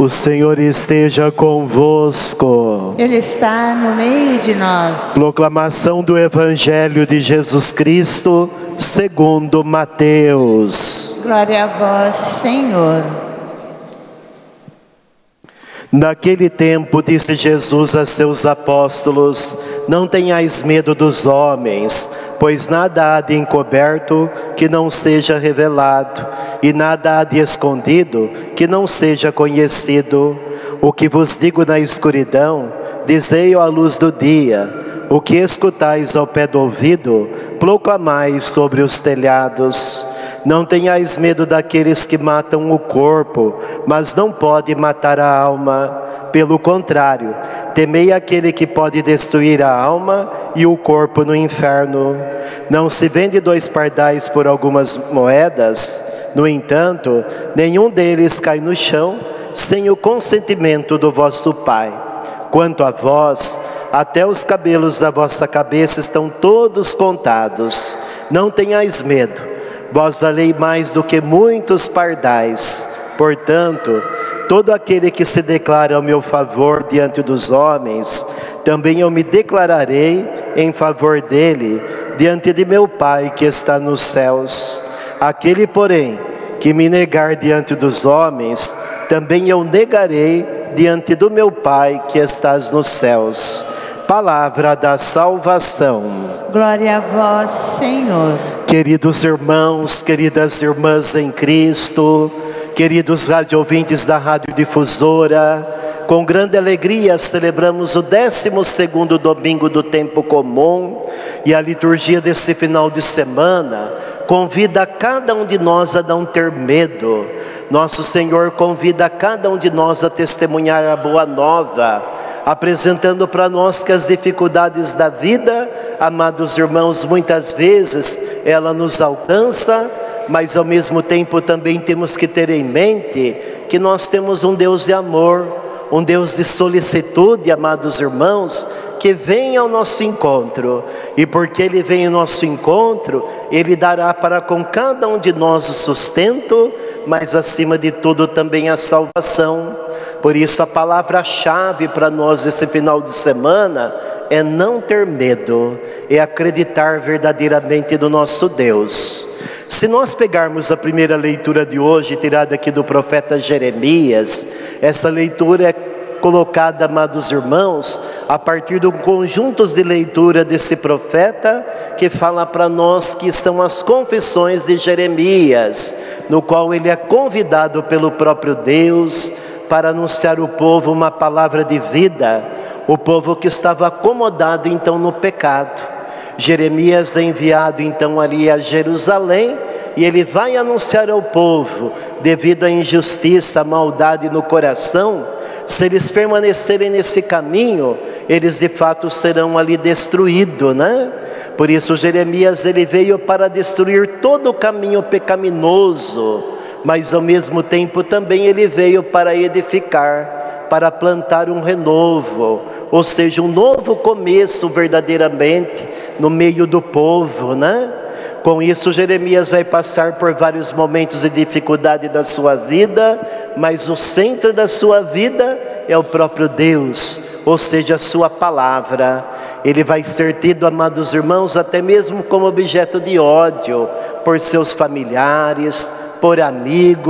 O Senhor esteja convosco. Ele está no meio de nós. Proclamação do Evangelho de Jesus Cristo, segundo Mateus. Glória a vós, Senhor. Naquele tempo disse Jesus a seus apóstolos: não tenhais medo dos homens, pois nada há de encoberto que não seja revelado, e nada há de escondido que não seja conhecido. O que vos digo na escuridão, dizei-o à luz do dia. O que escutais ao pé do ouvido, proclamai sobre os telhados. Não tenhais medo daqueles que matam o corpo, mas não pode matar a alma. Pelo contrário, temei aquele que pode destruir a alma e o corpo no inferno. Não se vende 2 pardais por algumas moedas? No entanto, nenhum deles cai no chão sem o consentimento do vosso Pai. Quanto a vós, até os cabelos da vossa cabeça estão todos contados. Não tenhais medo. Vós valei mais do que muitos pardais. Portanto, todo aquele que se declara ao meu favor diante dos homens, também eu me declararei em favor dele diante de meu Pai que está nos céus. Aquele, porém, que me negar diante dos homens, também eu negarei diante do meu Pai que estás nos céus. Palavra da salvação. Glória a vós, Senhor. Queridos irmãos, queridas irmãs em Cristo, queridos radioouvintes da Radiodifusora, com grande alegria celebramos o 12º domingo do tempo comum, e a liturgia desse final de semana convida cada um de nós a não ter medo. Nosso Senhor convida cada um de nós a testemunhar a boa nova, apresentando para nós que as dificuldades da vida, amados irmãos, muitas vezes ela nos alcança, mas ao mesmo tempo também temos que ter em mente que nós temos um Deus de amor, um Deus de solicitude, amados irmãos, que vem ao nosso encontro, e porque Ele vem ao nosso encontro, Ele dará para com cada um de nós o sustento, mas acima de tudo também a salvação. Por isso a palavra-chave para nós esse final de semana é não ter medo, é acreditar verdadeiramente no nosso Deus. Se nós pegarmos a primeira leitura de hoje, tirada aqui do profeta Jeremias, essa leitura é colocada, amados irmãos, a partir de um conjunto de leitura desse profeta, que fala para nós que são as confissões de Jeremias, no qual ele é convidado pelo próprio Deus para anunciar ao povo uma palavra de vida, o povo que estava acomodado então no pecado. Jeremias é enviado então ali a Jerusalém, e ele vai anunciar ao povo, devido à injustiça, à maldade no coração, se eles permanecerem nesse caminho, eles de fato serão ali destruídos, né? Por isso Jeremias ele veio para destruir todo o caminho pecaminoso, mas ao mesmo tempo também ele veio para edificar, para plantar um renovo, ou seja, um novo começo verdadeiramente no meio do povo, né? Com isso Jeremias vai passar por vários momentos de dificuldade da sua vida, mas o centro da sua vida é o próprio Deus, ou seja, a sua palavra. Ele vai ser tido, amados irmãos, até mesmo como objeto de ódio por seus familiares, por amigos,